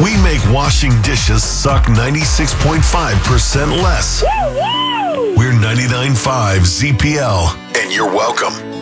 We make washing dishes suck 96.5% less. We're 99.5 ZPL, and you're welcome.